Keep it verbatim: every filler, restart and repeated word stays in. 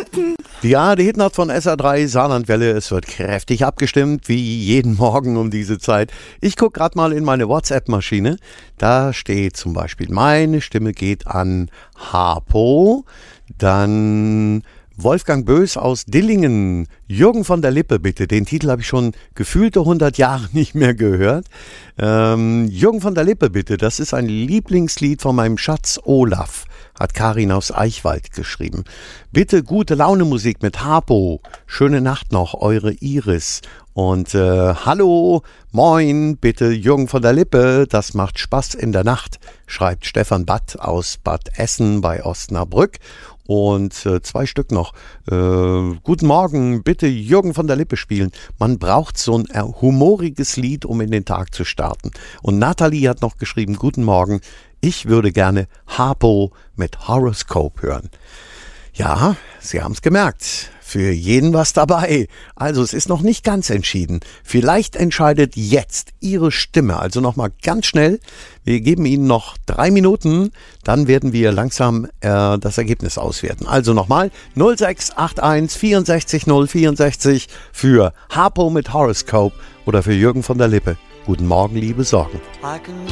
Die A R D-Hitnacht von S R drei Saarlandwelle. Es wird kräftig abgestimmt, wie jeden Morgen um diese Zeit. Ich gucke gerade mal in meine WhatsApp-Maschine. Da steht zum Beispiel, meine Stimme geht an Harpo. Dann Wolfgang Bös aus Dillingen. Jürgen von der Lippe, bitte. Den Titel habe ich schon gefühlte hundert Jahre nicht mehr gehört. Ähm, Jürgen von der Lippe, bitte. Das ist ein Lieblingslied von meinem Schatz Olaf. Hat Karin aus Eichwald geschrieben. Bitte gute Laune Musik mit Harpo. Schöne Nacht noch, eure Iris. Und äh, hallo, moin, bitte Jürgen von der Lippe. Das macht Spaß in der Nacht, schreibt Stefan Batt aus Bad Essen bei Osnabrück. Und äh, zwei Stück noch. Äh, guten Morgen, bitte Jürgen von der Lippe spielen. Man braucht so ein äh, humoriges Lied, um in den Tag zu starten. Und Nathalie hat noch geschrieben, guten Morgen, ich würde gerne Harpo mit Horoscope hören. Ja, Sie haben es gemerkt. Für jeden was dabei. Also es ist noch nicht ganz entschieden. Vielleicht entscheidet jetzt Ihre Stimme. Also nochmal ganz schnell. Wir geben Ihnen noch drei Minuten. Dann werden wir langsam äh, das Ergebnis auswerten. Also nochmal null sechs acht eins vierundsechzig null vierundsechzig für Harpo mit Horoscope oder für Jürgen von der Lippe. Guten Morgen, liebe Sorgen. I can